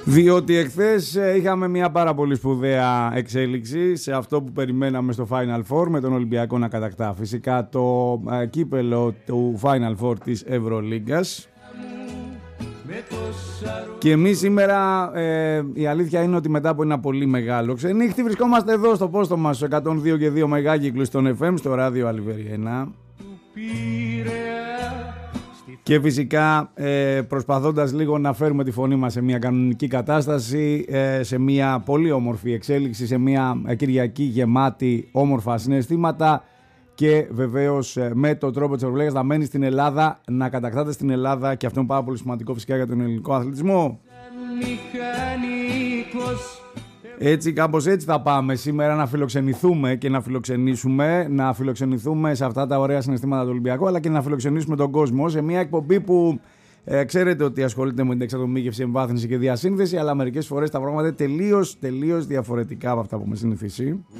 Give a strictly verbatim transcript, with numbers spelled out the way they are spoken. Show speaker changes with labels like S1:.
S1: Διότι εχθές είχαμε μια πάρα πολύ σπουδαία εξέλιξη σε αυτό που περιμέναμε στο Final Four, με τον Ολυμπιακό να κατακτά φυσικά το ε, κύπελο του Final Four της Ευρωλίγκας. Και εμείς σήμερα ε, η αλήθεια είναι ότι μετά από ένα πολύ μεγάλο ξενύχτη βρισκόμαστε εδώ στο πόστο μας στο εκατόν δύο και δύο μεγάκυκλους στον εφ εμ, στο ράδιο Αλιβεριένα. Και φυσικά ε, προσπαθώντας λίγο να φέρουμε τη φωνή μας σε μια κανονική κατάσταση, ε, σε μια πολύ όμορφη εξέλιξη, σε μια Κυριακή γεμάτη όμορφα συναισθήματα και βεβαίως ε, με τον τρόπο της Ευρωλίγκας να μένει στην Ελλάδα, να κατακτάτε στην Ελλάδα, και αυτό είναι πάρα πολύ σημαντικό φυσικά για τον ελληνικό αθλητισμό. Έτσι, κάπως έτσι θα πάμε σήμερα, να φιλοξενηθούμε και να φιλοξενήσουμε, να φιλοξενηθούμε σε αυτά τα ωραία συναισθήματα του Ολυμπιακού, αλλά και να φιλοξενήσουμε τον κόσμο σε μια εκπομπή που ε, ξέρετε ότι ασχολείται με την εξατομίκευση, εμβάθυνση και διασύνδεση, αλλά μερικές φορές τα πράγματα είναι τελείως, τελείως διαφορετικά από αυτά που έχουμε συνηθίσει.